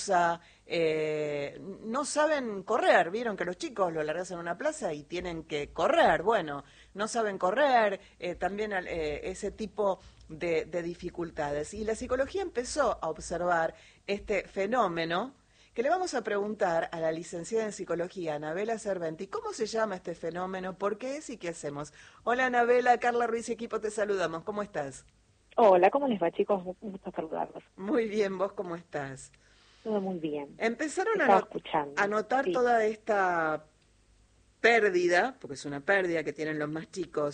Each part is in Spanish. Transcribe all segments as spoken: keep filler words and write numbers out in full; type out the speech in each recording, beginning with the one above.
eh, no saben correr. Vieron que los chicos lo largas en una plaza y tienen que correr. Bueno, no saben correr, eh, también eh, ese tipo de, de dificultades. Y la psicología empezó a observar este fenómeno que le vamos a preguntar a la licenciada en psicología, Anabela Cerventi, ¿cómo se llama este fenómeno? ¿Por qué es y qué hacemos? Hola Anabela, Carla Ruiz y equipo, te saludamos. ¿Cómo estás? Hola, ¿cómo les va, chicos? Un gusto saludarlos. Muy bien, ¿vos cómo estás? Todo muy bien. Empezaron a, Estaba not a escuchando. notar Sí. toda esta pérdida, porque es una pérdida que tienen los más chicos.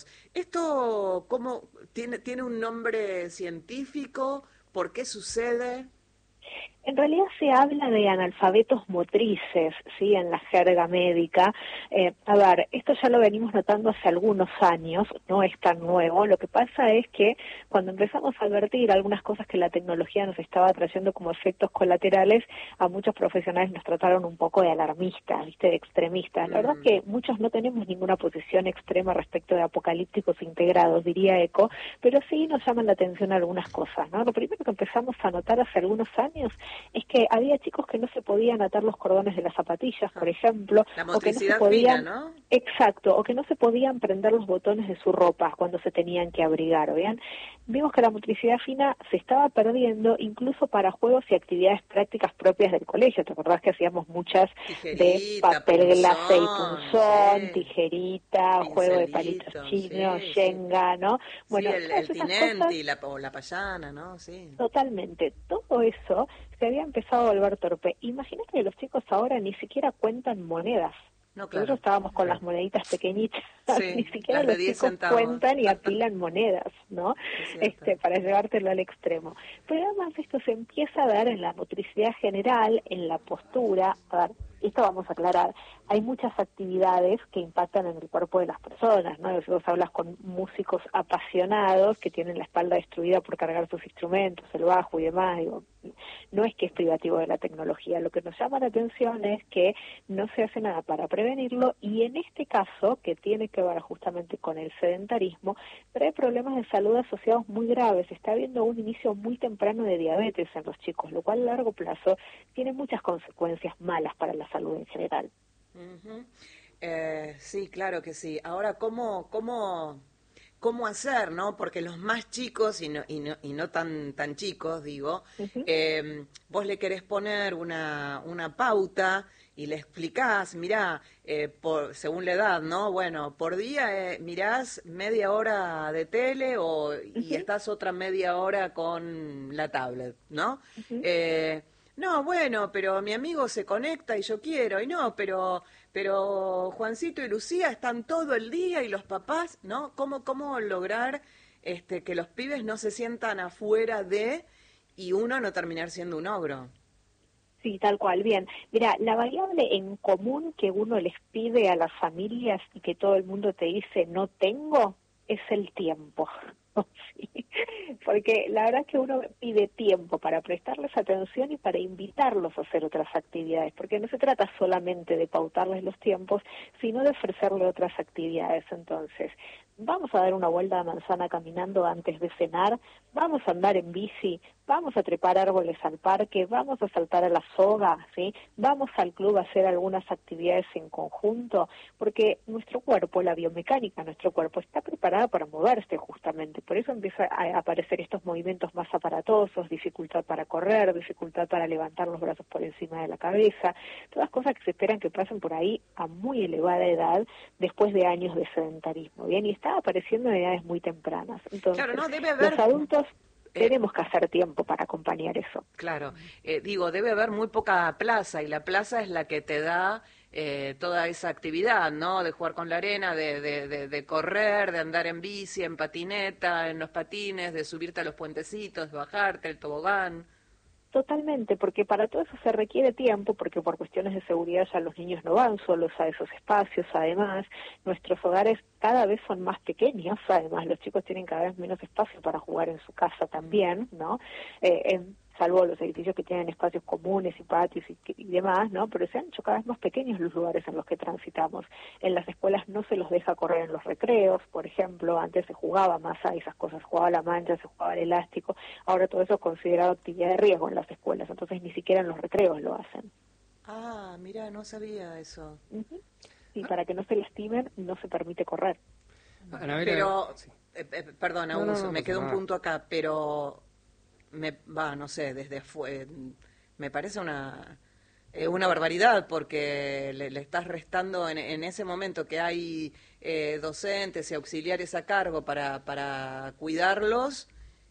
¿Esto cómo tiene, tiene un nombre científico? ¿Por qué sucede? En realidad se habla de analfabetos motrices, ¿sí?, en la jerga médica. Eh, a ver, esto ya lo venimos notando hace algunos años, no es tan nuevo. Lo que pasa es que cuando empezamos a advertir algunas cosas que la tecnología nos estaba trayendo como efectos colaterales, a muchos profesionales nos trataron un poco de alarmistas, ¿viste?, de extremistas. La verdad es Mm. que muchos no tenemos ninguna posición extrema respecto de apocalípticos integrados, diría Eco, pero sí nos llaman la atención algunas cosas, ¿no? Lo primero que empezamos a notar hace algunos años es que había chicos que no se podían atar los cordones de las zapatillas, por Ah, ejemplo, la o que no se motricidad fina, podían, ¿no? exacto, o que no se podían prender los botones de su ropa cuando se tenían que abrigar, ¿vean? Vimos que la motricidad fina se estaba perdiendo incluso para juegos y actividades prácticas propias del colegio. ¿Te acordás que hacíamos muchas de Tijerita, papel glacé y punzón, punzón, sí, tijerita, juego de palitos pincelito, chinos, sí, sí. Shenga, ¿no? Sí, Bueno, el, todas el esas cosas. tinenti, la, o la payana, ¿no? Sí. Totalmente, todo eso se había empezado a volver torpe. Imagínate que los chicos ahora ni siquiera cuentan monedas. No, Nosotros claro. estábamos con las moneditas pequeñitas, ni Sí, siquiera las de los diez chicos centavos. cuentan y apilan monedas, ¿no? Es cierto. Este, para llevártelo al extremo. Pero además esto se empieza a dar en la motricidad general, en la postura. A ver, esto vamos a aclarar. Hay muchas actividades que impactan en el cuerpo de las personas, ¿no? Si vos hablas con músicos apasionados que tienen la espalda destruida por cargar sus instrumentos, el bajo y demás, digo, no es que es privativo de la tecnología. Lo que nos llama la atención es que no se hace nada para prevenirlo, y en este caso, que tiene que ver justamente con el sedentarismo, trae problemas de salud asociados muy graves. Está habiendo un inicio muy temprano de diabetes en los chicos, lo cual a largo plazo tiene muchas consecuencias malas para la salud en general. Ujú. Eh, sí, claro que sí. Ahora, ¿cómo, cómo, cómo hacer, no? Porque los más chicos y no, y no, y no tan, tan chicos, digo, Ujú. eh, vos le querés poner una, una pauta y le explicás, mirá, eh, por, según la edad, ¿no? Bueno, por día eh, mirás media hora de tele o, y Ujú. estás otra media hora con la tablet, ¿no? Ujú. Eh, no, bueno, pero mi amigo se conecta y yo quiero, y no, pero, pero Juancito y Lucía están todo el día y los papás, ¿no? ¿Cómo, cómo lograr este, que los pibes no se sientan afuera de y uno no terminar siendo un ogro? Sí, tal cual. Bien, mira, la variable en común que uno les pide a las familias y que todo el mundo te dice no tengo es el tiempo. Sí. Porque la verdad es que uno pide tiempo para prestarles atención y para invitarlos a hacer otras actividades, porque no se trata solamente de pautarles los tiempos, sino de ofrecerle otras actividades. Entonces, vamos a dar una vuelta a manzana caminando antes de cenar, vamos a andar en bici, vamos a trepar árboles al parque, vamos a saltar a la soga, ¿sí? Vamos al club a hacer algunas actividades en conjunto, porque nuestro cuerpo, la biomecánica de nuestro cuerpo está preparada para moverse justamente. Por eso empieza a aparecer estos movimientos más aparatosos, dificultad para correr, dificultad para levantar los brazos por encima de la cabeza, todas cosas que se esperan que pasen por ahí a muy elevada edad después de años de sedentarismo, ¿bien? Y está apareciendo en edades muy tempranas. Claro, Entonces, no, debe los haber, adultos eh, tenemos que hacer tiempo para acompañar eso. claro, eh, digo, debe haber muy poca plaza y la plaza es la que te da eh, toda esa actividad, ¿no? De jugar con la arena, de, de, de, de correr, de andar en bici, en patineta, en los patines, de subirte a los puentecitos, de bajarte, el tobogán. Totalmente, porque para todo eso se requiere tiempo, porque por cuestiones de seguridad ya los niños no van solos a esos espacios. Además, nuestros hogares cada vez son más pequeños, además los chicos tienen cada vez menos espacio para jugar en su casa Mm. también, ¿no? Eh, eh, salvo los edificios que tienen espacios comunes y patios y, y demás, ¿no? Pero se han hecho cada vez más pequeños los lugares en los que transitamos. En las escuelas no se los deja correr en los recreos, por ejemplo, antes se jugaba más a esas cosas, jugaba a la mancha, se jugaba al elástico, ahora todo eso es considerado actividad de riesgo en las escuelas, entonces ni siquiera en los recreos lo hacen. Ah, mira, no sabía eso. Uh-huh. Y para que no se lastimen, no se permite correr. Ana, pero, sí. eh, eh, perdona, no, no, Uso, no, me no quedó un nada. punto acá, pero me va, no sé, desde fue, me parece una eh, una barbaridad porque le, le estás restando en, en ese momento que hay eh, docentes y auxiliares a cargo para para cuidarlos,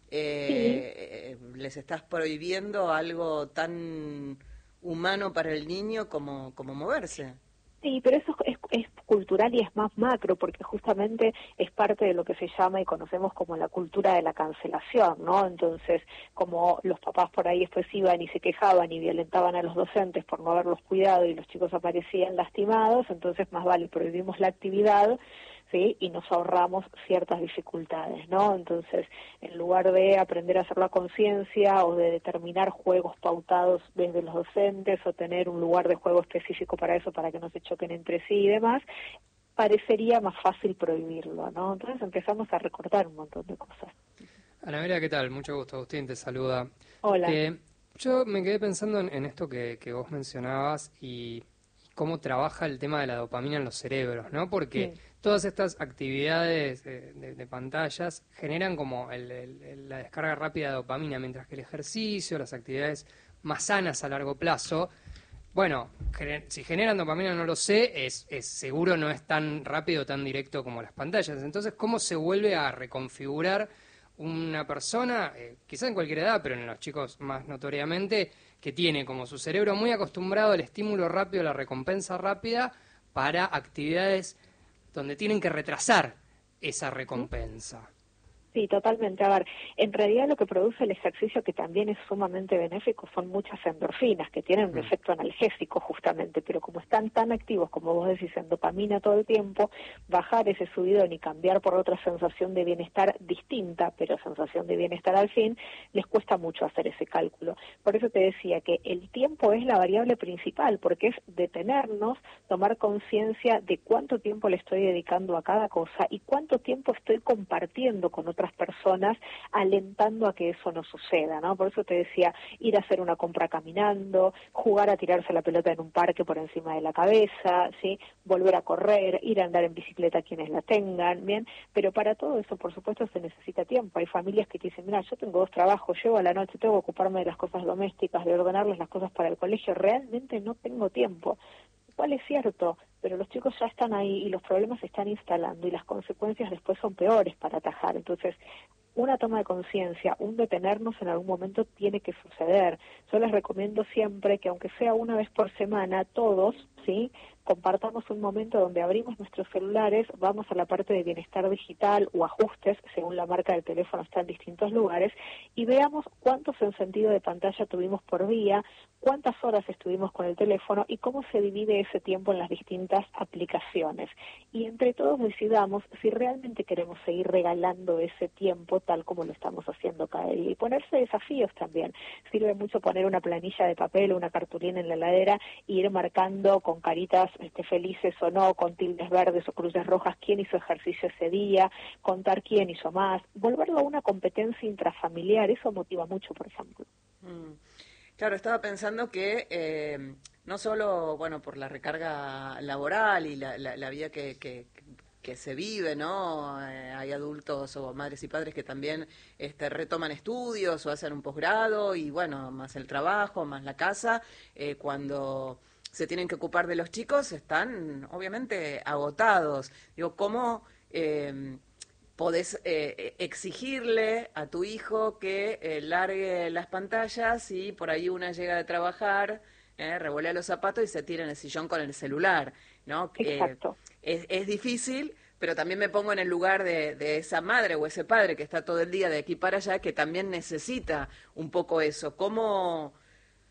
Sí. eh, eh, les estás prohibiendo algo tan humano para el niño como como moverse. Sí, pero eso es, es cultural y es más macro, porque justamente es parte de lo que se llama y conocemos como la cultura de la cancelación, ¿no? Entonces, como los papás por ahí después iban y se quejaban y violentaban a los docentes por no haberlos cuidado y los chicos aparecían lastimados, entonces más vale prohibimos la actividad, ¿sí? Y nos ahorramos ciertas dificultades, ¿no? Entonces, en lugar de aprender a hacer la conciencia o de determinar juegos pautados desde los docentes o tener un lugar de juego específico para eso, para que no se choquen entre sí y demás, parecería más fácil prohibirlo, ¿no? Entonces empezamos a recortar un montón de cosas. Ana María, ¿qué tal? Mucho gusto, Agustín, te saluda. Hola. Eh, yo me quedé pensando en, en esto que, que vos mencionabas y, y cómo trabaja el tema de la dopamina en los cerebros, ¿no? Porque Sí. todas estas actividades de, de- de pantallas generan como el- el- el- la descarga rápida de dopamina, mientras que el ejercicio, las actividades más sanas a largo plazo, bueno, gener- si generan dopamina no lo sé, es, es seguro no es tan rápido, tan directo como las pantallas. Entonces, ¿cómo se vuelve a reconfigurar una persona, eh, quizá en cualquier edad, pero en los chicos más notoriamente, que tiene como su cerebro muy acostumbrado al estímulo rápido, la recompensa rápida, para actividades donde tienen que retrasar esa recompensa? Sí, totalmente. A ver, en realidad lo que produce el ejercicio, que también es sumamente benéfico, son muchas endorfinas, que tienen un Mm. efecto analgésico justamente, pero como están tan activos, como vos decís, en dopamina todo el tiempo, bajar ese subidón y cambiar por otra sensación de bienestar distinta, pero sensación de bienestar al fin, les cuesta mucho hacer ese cálculo. Por eso te decía que el tiempo es la variable principal, porque es detenernos, tomar conciencia de cuánto tiempo le estoy dedicando a cada cosa y cuánto tiempo estoy compartiendo con otras personas, alentando a que eso no suceda, ¿no? Por eso te decía, ir a hacer una compra caminando, jugar a tirarse la pelota en un parque por encima de la cabeza, ¿sí? Volver a correr, ir a andar en bicicleta quienes la tengan, ¿bien? Pero para todo eso, por supuesto, se necesita tiempo. Hay familias que te dicen, mira, yo tengo dos trabajos, llego a la noche, tengo que ocuparme de las cosas domésticas, de ordenarles las cosas para el colegio, realmente no tengo tiempo. Cuál es cierto, pero los chicos ya están ahí y los problemas se están instalando y las consecuencias después son peores para atajar. Entonces, una toma de conciencia, un detenernos en algún momento tiene que suceder. Yo les recomiendo siempre que aunque sea una vez por semana, todos, ¿sí?, compartamos un momento donde abrimos nuestros celulares, vamos a la parte de bienestar digital o ajustes, según la marca del teléfono está en distintos lugares, y veamos cuántos encendidos de pantalla tuvimos por día, cuántas horas estuvimos con el teléfono y cómo se divide ese tiempo en las distintas aplicaciones. Y entre todos decidamos si realmente queremos seguir regalando ese tiempo tal como lo estamos haciendo cada día. Y ponerse desafíos también. Sirve mucho poner una planilla de papel o una cartulina en la heladera e ir marcando con caritas este, felices o no, con tildes verdes o cruces rojas, quién hizo ejercicio ese día, contar quién hizo más, volverlo a una competencia intrafamiliar, eso motiva mucho, por ejemplo. Mm. Claro, estaba pensando que eh, no solo, bueno, por la recarga laboral y la, la, la vida que, que, que se vive, ¿no? Eh, hay adultos o madres y padres que también este, retoman estudios o hacen un posgrado y, bueno, más el trabajo, más la casa, eh, cuando se tienen que ocupar de los chicos están obviamente agotados. Digo, ¿cómo eh, podés eh, exigirle a tu hijo que eh, largue las pantallas y por ahí una llega de trabajar, eh, revuelve los zapatos y se tira en el sillón con el celular, ¿no? Eh, Exacto. es, es difícil, pero también me pongo en el lugar de, de esa madre o ese padre que está todo el día de aquí para allá, que también necesita un poco eso. ¿Cómo,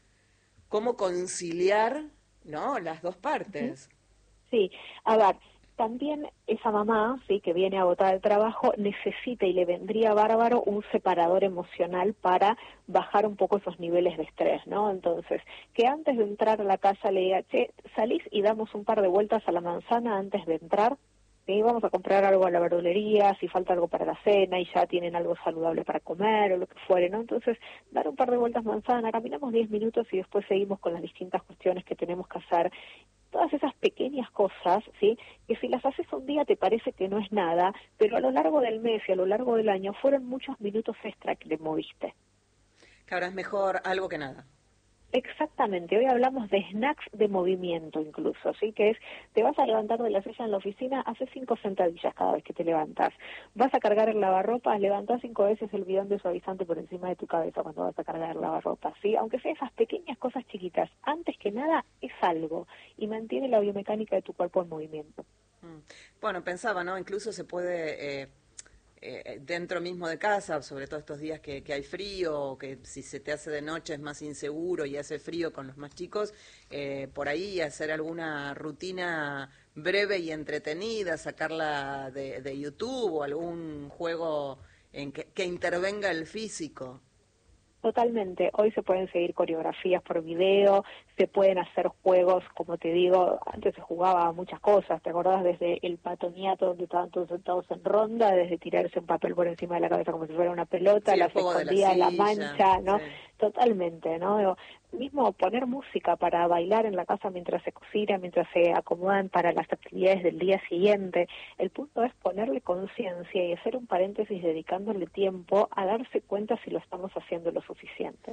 cómo conciliar, ¿no?, las dos Ujú. partes? Sí, a ver, también esa mamá, sí, que viene agotada del trabajo, necesita y le vendría bárbaro un separador emocional para bajar un poco esos niveles de estrés, ¿no? Entonces, que antes de entrar a la casa le diga, che, salís y damos un par de vueltas a la manzana antes de entrar, ¿sí? Vamos a comprar algo a la verdulería, si falta algo para la cena y ya tienen algo saludable para comer o lo que fuere, ¿no? Entonces, dar un par de vueltas manzana, caminamos diez minutos y después seguimos con las distintas cuestiones que tenemos que hacer. Todas esas pequeñas cosas, ¿sí? Que si las haces un día te parece que no es nada, pero a lo largo del mes y a lo largo del año fueron muchos minutos extra que le moviste. Que ahora es mejor algo que nada. Exactamente, hoy hablamos de snacks de movimiento incluso, ¿sí? Que es, te vas a levantar de la silla en la oficina, haces cinco sentadillas cada vez que te levantas. Vas a cargar el lavarropas, levantás cinco veces el bidón de suavizante por encima de tu cabeza cuando vas a cargar el lavarropas, ¿sí? Aunque sea esas pequeñas cosas chiquitas, antes que nada es algo y mantiene la biomecánica de tu cuerpo en movimiento. Bueno, pensaba, ¿no? Incluso se puede... Eh... Eh, dentro mismo de casa, sobre todo estos días que, que hay frío, o que si se te hace de noche es más inseguro y hace frío con los más chicos, eh, por ahí hacer alguna rutina breve y entretenida, sacarla de, de YouTube o algún juego en que, que intervenga el físico. Totalmente. Hoy se pueden seguir coreografías por video, se pueden hacer juegos, como te digo, antes se jugaba a muchas cosas, ¿te acordás? Desde el patoniato, donde estaban todos sentados en ronda, desde tirarse un papel por encima de la cabeza como si fuera una pelota, sí, la escondía, la, la mancha, ¿no? Sí. Totalmente, ¿no? Digo, mismo poner música para bailar en la casa mientras se cocina, mientras se acomodan para las actividades del día siguiente. El punto es ponerle conciencia y hacer un paréntesis dedicándole tiempo a darse cuenta si lo estamos haciendo lo suficiente.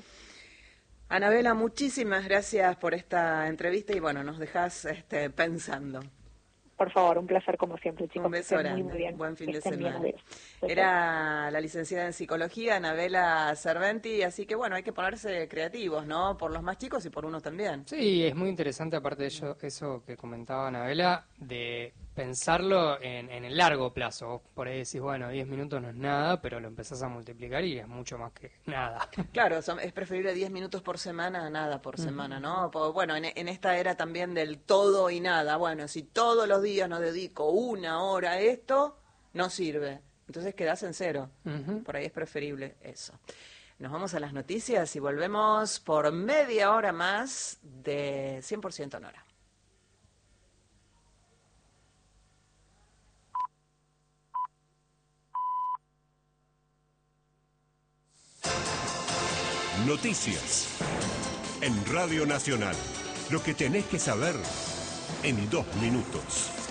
Anabela, muchísimas gracias por esta entrevista y bueno, nos dejas este, pensando. Por favor, un placer como siempre, chicos. Un beso grande, muy, muy bien. buen fin que de estén semana. Bien, Era la licenciada en psicología, Anabela Serventi, así que bueno, hay que ponerse creativos, ¿no? Por los más chicos y por uno también. Sí, es muy interesante aparte de ello, eso que comentaba Anabela, de pensarlo en, en el largo plazo. Vos por ahí decís, bueno, diez minutos no es nada, pero lo empezás a multiplicar y es mucho más que nada. Claro, son, es preferible diez minutos por semana a nada por uh-huh. semana, ¿no? Porque, bueno, en, en esta era también del todo y nada. Bueno, si todos los días no dedico una hora a esto, no sirve. Entonces quedás en cero. Uh-huh. Por ahí es preferible eso. Nos vamos a las noticias y volvemos por media hora más de cien por ciento Nora. Noticias en Radio Nacional. Lo que tenés que saber en dos minutos.